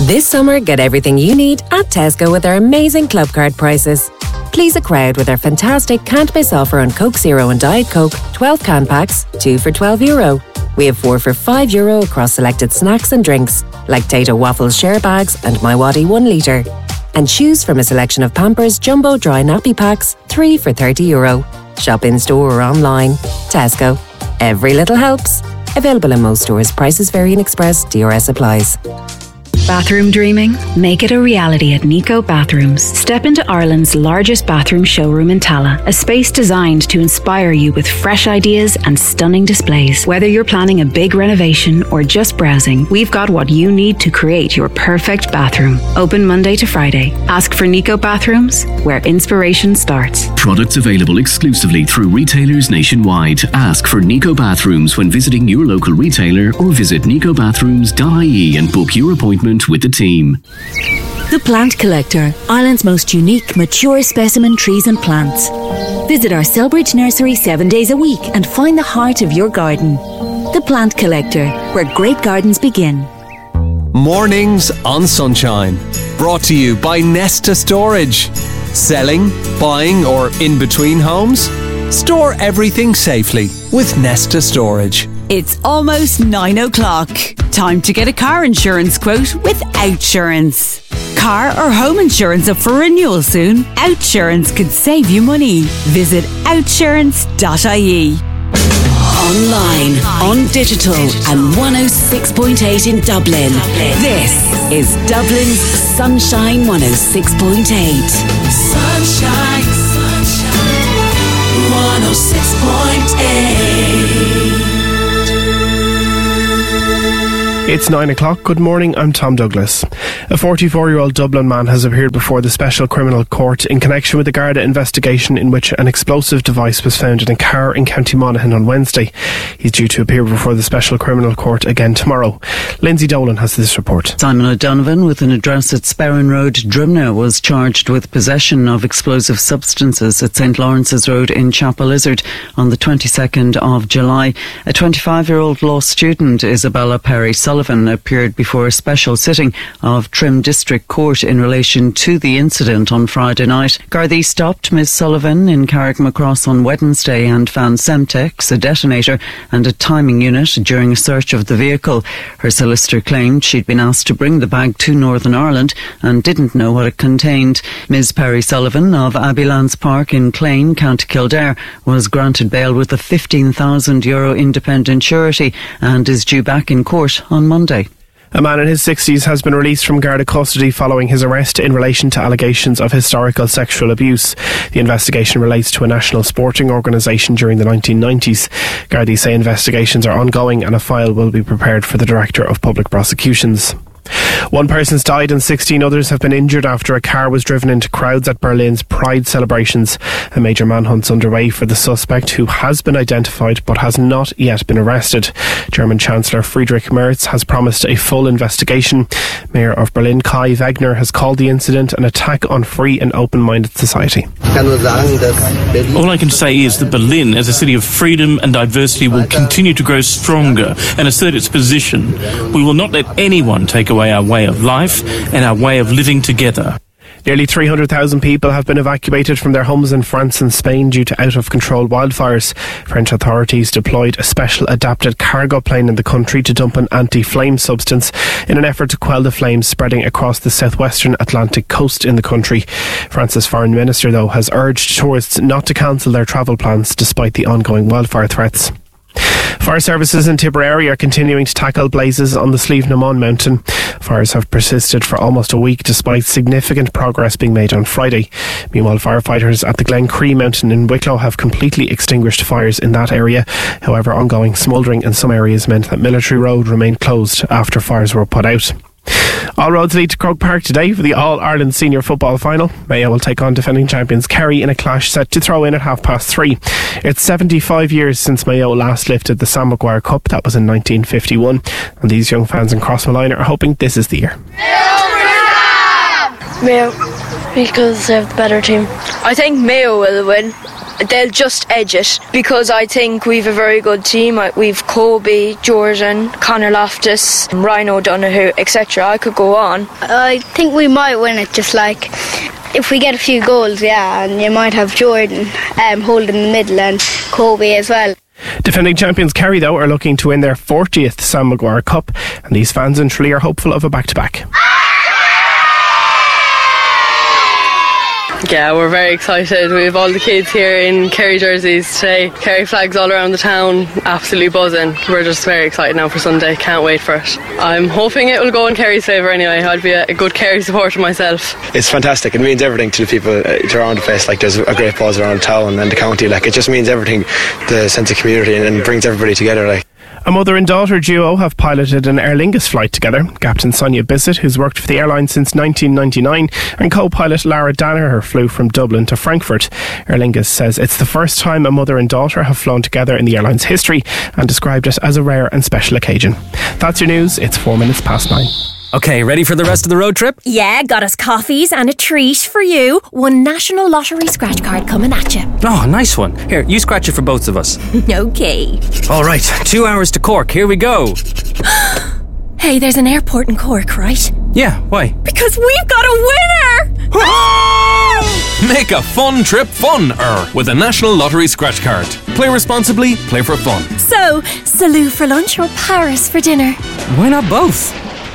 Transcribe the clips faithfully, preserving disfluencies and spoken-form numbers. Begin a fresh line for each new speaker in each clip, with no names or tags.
This summer, get everything you need at Tesco with our amazing club card prices. Please a crowd with our fantastic can't miss offer on Coke Zero and Diet Coke, twelve can packs, two for twelve euro. We have four for five euro across selected snacks and drinks, like Tato Waffles share bags and My Waddy one litre. And choose from a selection of Pampers Jumbo Dry Nappy Packs, three for thirty euro. Shop in store or online. Tesco. Every little helps. Available in most stores. Prices vary in Express. D R S applies.
Bathroom dreaming? Make it a reality at Nico Bathrooms. Step into Ireland's largest bathroom showroom in Tala, a space designed to inspire you with fresh ideas and stunning displays. Whether you're planning a big renovation or just browsing, we've got what you need to create your perfect bathroom. Open Monday to Friday. Ask for Nico Bathrooms, where inspiration starts.
Products available exclusively through retailers nationwide. Ask for Nico Bathrooms when visiting your local retailer or visit nico bathrooms dot I E and book your appointment with the team.
The Plant Collector, Ireland's most unique, mature specimen trees and plants. Visit our Selbridge nursery seven days a week and find the heart of your garden. The Plant Collector, where great gardens begin.
Mornings on Sunshine. Brought to you by Nesta Storage. Selling, buying or in between homes? Store everything safely with Nesta Storage.
It's almost nine o'clock. Time to get a car insurance quote with Outsurance. Car or home insurance up for renewal soon? Outsurance could save you money. Visit outsurance dot I E.
Online, on digital, and one oh six point eight in Dublin. This is Dublin's Sunshine one oh six point eight.
Sunshine, sunshine, one oh six point eight.
It's nine o'clock. Good morning, I'm Tom Douglas. A forty-four-year-old Dublin man has appeared before the Special Criminal Court in connection with the Garda investigation in which an explosive device was found in a car in County Monaghan on Wednesday. He's due to appear before the Special Criminal Court again tomorrow. Lindsay Dolan has this report.
Simon O'Donovan, with an address at Sperrin Road, Drumna, was charged with possession of explosive substances at St Lawrence's Road in Chapel Lizard on the twenty-second of July. A twenty-five-year-old law student, Isabella Perry Sullivan, appeared before a special sitting of Trim District Court in relation to the incident on Friday night. Gardaí stopped Miss Sullivan in Carrickmacross on Wednesday and found Semtex, a detonator and a timing unit during a search of the vehicle. Her solicitor claimed she'd been asked to bring the bag to Northern Ireland and didn't know what it contained. Miss Perry Sullivan of Abbeylands Park in Clane, County Kildare, was granted bail with a fifteen thousand euro independent surety and is due back in court on Monday.
A man in his sixties has been released from Garda custody following his arrest in relation to allegations of historical sexual abuse. The investigation relates to a national sporting organisation during the nineteen nineties. Gardaí say investigations are ongoing and a file will be prepared for the Director of Public Prosecutions. One person's died and sixteen others have been injured after a car was driven into crowds at Berlin's Pride celebrations. A major manhunt's underway for the suspect, who has been identified but has not yet been arrested. German Chancellor Friedrich Merz has promised a full investigation. Mayor of Berlin Kai Wegner has called the incident an attack on free and open-minded society.
All I can say is that Berlin, as a city of freedom and diversity, will continue to grow stronger and assert its position. We will not let anyone take away our way of life and our way of living together.
Nearly three hundred thousand people have been evacuated from their homes in France and Spain due to out-of-control wildfires. French authorities deployed a special adapted cargo plane in the country to dump an anti-flame substance in an effort to quell the flames spreading across the southwestern Atlantic coast in the country. France's foreign minister, though, has urged tourists not to cancel their travel plans despite the ongoing wildfire threats. Fire services in Tipperary are continuing to tackle blazes on the Slievenamon mountain. Fires have persisted for almost a week despite significant progress being made on Friday. Meanwhile, firefighters at the Glen Cree mountain in Wicklow have completely extinguished fires in that area. However, ongoing smouldering in some areas meant that Military Road remained closed after fires were put out. All roads lead to Croke Park today for the All-Ireland Senior Football Final. Mayo will take on defending champions Kerry in a clash set to throw in at half past three. It's seventy-five years since Mayo last lifted the Sam Maguire Cup. That was in nineteen fifty-one. And these young fans in Crossmalina are hoping this is the year.
Mayo, because they have the better team.
I think Mayo will win.
they'll just edge it, because I think we've a very good team. We've Kobe, Jordan, Connor Loftus, Ryan O'Donoghue, et cetera. I could go on.
I think we might win it, just like if we get a few goals, yeah, and you might have Jordan um, holding the middle and Kobe as well.
Defending champions Kerry, though, are looking to win their fortieth Sam Maguire Cup, and these fans in Tralee are hopeful of a back-to-back.
Yeah, we're very excited. We have all the kids here in Kerry jerseys today. Kerry flags all around the town, absolutely buzzing. We're just very excited now for Sunday. Can't wait for it. I'm hoping it will go in Kerry's favour anyway. I'd be a, a good Kerry supporter myself.
It's fantastic. It means everything to the people uh, around the place. Like, there's a great buzz around the town and the county. Like, it just means everything, the sense of community, and, and brings everybody together. Like.
A mother and daughter duo have piloted an Aer Lingus flight together. Captain Sonia Bissett, who's worked for the airline since nineteen ninety-nine, and co-pilot Lara Danaher flew from Dublin to Frankfurt. Aer Lingus says it's the first time a mother and daughter have flown together in the airline's history, and described it as a rare and special occasion. That's your news. It's four minutes past nine.
Okay, ready for the rest of the road trip?
Yeah, got us coffees and a treat for you. One National Lottery scratch card coming at you.
Oh, nice one. Here, you scratch it for both of us.
Okay.
All right, two hours to Cork. Here we go.
Hey, there's an airport in Cork, right?
Yeah, why?
Because we've got a winner!
Make a fun trip fun-er with a National Lottery scratch card. Play responsibly, play for fun.
So, Salou for lunch or Paris for dinner?
Why not both?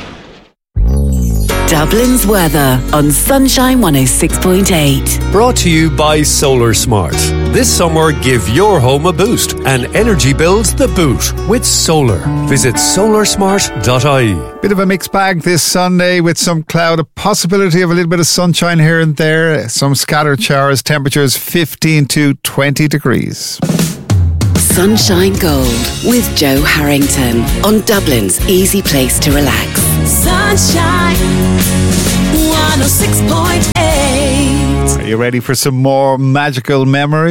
Dublin's weather on Sunshine one oh six point eight.
Brought to you by Solar Smart. This summer, give your home a boost and energy bills the boot with solar. Visit solar smart dot I E.
Bit of a mixed bag this Sunday with some cloud, a possibility of a little bit of sunshine here and there, some scattered showers, temperatures fifteen to twenty degrees.
Sunshine Gold with Joe Harrington on Dublin's easy place to relax.
Sunshine one oh six point eight.
Are you ready for some more magical memories?